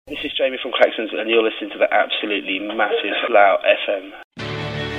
This is Jamie from Claxons, and you're listening to the absolutely massive Slough FM.